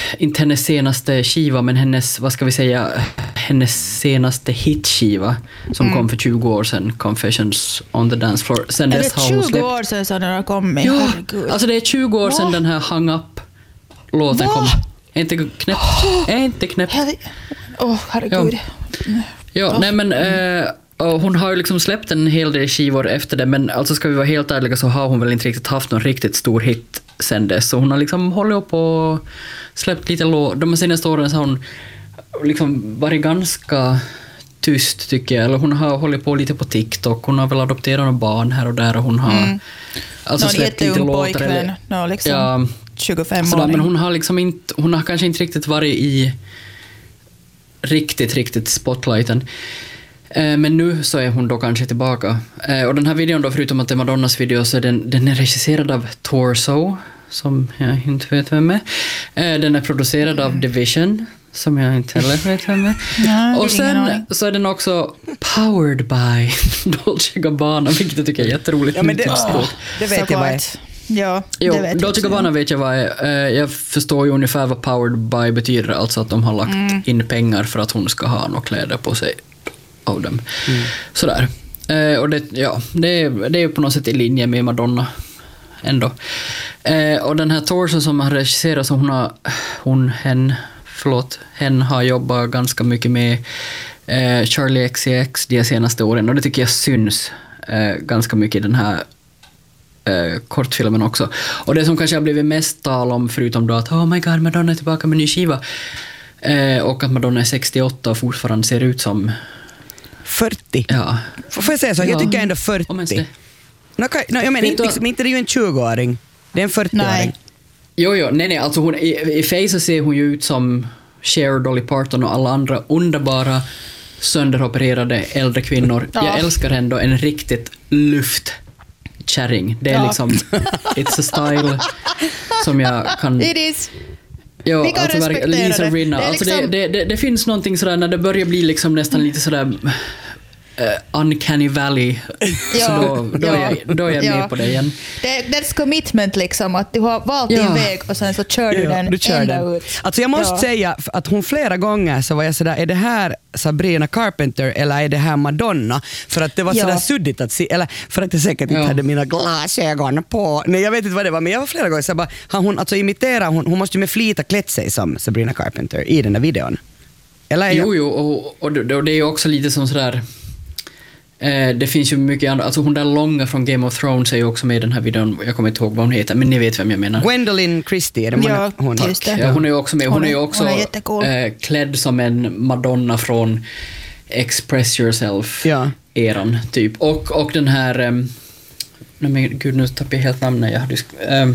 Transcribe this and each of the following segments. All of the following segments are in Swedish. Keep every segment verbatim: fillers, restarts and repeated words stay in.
inte hennes senaste skiva, men hennes, vad ska vi säga, hennes senaste hitskiva som mm. kom för tjugo år sedan, Confessions on the Dance Floor. Sen är dess det har hon tjugo släppt... år sedan så den har kommit? Ja, herregud. alltså det är tjugo år sedan Va? den här Hang Up-låten Va? kom. Är inte knäppt? Är inte knäppt? Åh, oh, herregud. Ja, ja nej men... Eh, och hon har ju liksom släppt en hel del skivor efter det, men alltså ska vi vara helt ärliga så har hon väl inte riktigt haft någon riktigt stor hit sen dess. Så hon har liksom hållit upp och släppt lite låt. De senaste åren så har hon liksom varit ganska tyst tycker jag. Eller hon har hållit på lite på TikTok. Hon har väl adopterat några barn här och där och hon har mm. alltså någon släppt lite låtar. Eller, no, liksom ja, tjugofem år. Men hon har liksom inte, hon har kanske inte riktigt varit i riktigt, riktigt spotlighten. Men nu så är hon då kanske tillbaka. Och den här videon då, förutom att det är Madonnas video, så är den, den är regisserad av Torso, som jag inte vet vem är. Den är producerad av Division, som jag inte heller vet vem är. Ja, och sen så är den också powered by Dolce Gabbana, vilket jag tycker är jätteroligt. Ja, men det, oh, det vet så jag vad är. Ja, jo, det vet Dolce Gabbana vet jag vad är. Jag förstår ju ungefär vad powered by betyder, alltså att de har lagt mm. in pengar för att hon ska ha några kläder på sig av dem. Mm. Sådär. Eh, och det, ja, det, det är ju på något sätt i linje med Madonna ändå. Eh, och den här Torso som har regisserat, så hon har hon, hen, förlåt, hen har jobbat ganska mycket med eh, Charlie X C X de senaste åren, och det tycker jag syns eh, ganska mycket i den här eh, kortfilmen också. Och det som kanske har blivit mest tal om, förutom då att oh my god, Madonna är tillbaka med ny skiva, eh, och att Madonna är sextioåtta och fortfarande ser ut som fyrtio. Ja. Får jag säga så? Jag tycker ändå fyrtio. No, no, jag menar, inte, liksom, inte det är ju en tjugoåring. Det är en fyrtioåring. Nej. Jo, jo, nej, nej. Alltså hon, i, i face ser hon ju ut som Cher, Dolly Parton och alla andra underbara sönderopererade äldre kvinnor. Ja. Jag älskar ändå en riktigt luftkärring. Det är ja. liksom, it's a style som jag kan... It is. Ja, vi kan alltså respektera Lisa det. Rinna. Det, alltså liksom... det, det, det finns någonting sådär när det börjar bli liksom nästan lite sådär uh, uncanny valley. Ja, så då, då, ja, är jag, då är jag ja. med på det igen. Det, det är commitment liksom, att du har valt din ja. väg och sen så kör du ja, den du kör ända den. ut. Alltså jag måste ja. säga att hon flera gånger så var jag sådär, är det här Sabrina Carpenter eller är det här Madonna? För att det var sådär ja. suddigt att se, eller för att jag säkert inte ja. hade mina glasögon på. Nej, jag vet inte vad det var, men jag var flera gånger så bara, har hon alltså imiterar, hon, hon måste ju med flita klätt sig som Sabrina Carpenter i den där videon. Eller jo, jo, och, och, och det är ju också lite som sådär, eh, det finns ju mycket andra, alltså hon där långa från Game of Thrones är ju också med i den här videon, jag kommer inte ihåg vad hon heter, men ni vet vem jag menar. Gwendolyn Christie, är det ja, hon? Just det. Ja, hon är ju också med, hon, hon är ju också är cool. eh, klädd som en Madonna från Express Yourself-eran, ja. typ. Och, och den här, um, nej men gud, nu tappar jag helt namnet, jag hade um,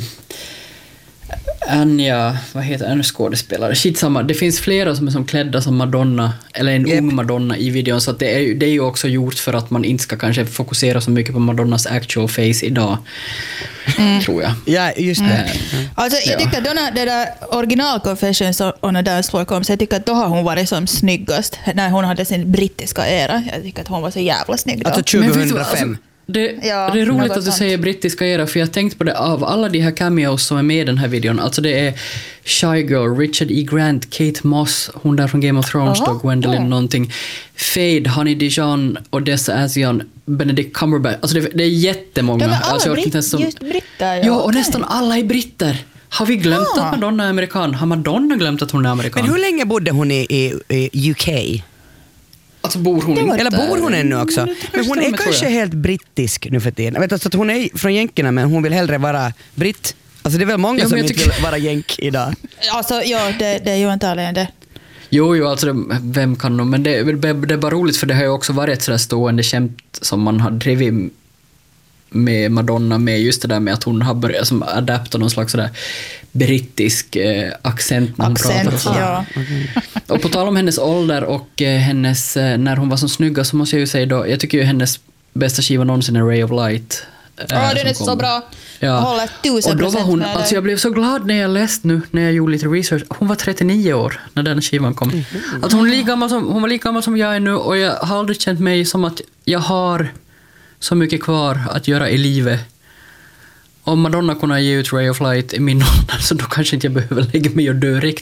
Anja, vad heter en skådespelare? Skitsamma, det finns flera som är som klädda som Madonna, eller en yep. ung Madonna i videon, så att det, är, det är ju också gjort för att man inte ska kanske fokusera så mycket på Madonnas actual face idag, mm. tror jag. Ja, just det. Mm. Alltså, jag tycker att ja. det där original Confessions on a Dance Floor kom, så jag tycker att då har hon varit som snyggast när hon hade sin brittiska era. Jag tycker att hon var så jävla snygg då. Alltså tjugohundrafem. Det, ja, det är roligt att du sant. säger brittiska era, för jag tänkte på det, av alla de här cameos som är med i den här videon, alltså det är Shy Girl, Richard E. Grant, Kate Moss, hon där från Game of Thrones då, Gwendolyn mm. någonting, Fade, Honey Dijon, Odessa Asian, Benedict Cumberbatch, alltså det, det är jättemånga. De är alla alltså, jag britt, som, just britter. Ja, ja och okay. nästan alla är britter. Har vi glömt ah. att Madonna är amerikan? Har Madonna glömt att hon är amerikan? Men hur länge bodde hon i, i, i U K? Alltså bor hon in, eller bor hon ännu också? Men hon är med, kanske helt brittisk nu för tiden. Jag vet alltså att hon är från jänkerna, men hon vill hellre vara britt. Alltså det är väl många ja, som inte tycker... vill vara jänk idag. Alltså ja, det, det är ju inte alls det. Jo, jo, alltså det, vem kan nog, men det, det, det är bara roligt, för det har ju också varit ett sådär stående skämt som man har drivit med Madonna, med just det där med att hon har börjat som adapta någon slags sådär brittisk eh, accent när hon accent, pratar och så. Ja. Mm. Och på tal om hennes ålder och eh, hennes, eh, när hon var som snygga, så måste jag ju säga då, jag tycker ju hennes bästa skiva någonsin är Ray of Light. Ja, eh, oh, den är kom. så bra. Ja. Håller tusen och då var hon, alltså jag blev så glad när jag läste nu, när jag gjorde lite research. Hon var trettionio år när den skivan kom. Mm. Alltså hon, är lika gammal som, hon var lika gammal som jag är nu, och jag har aldrig känt mig som att jag har så mycket kvar att göra i livet. Om Madonna kunde ge ut Ray of Light i min ålder, så då kanske inte jag behöver lägga mig och dö riktigt.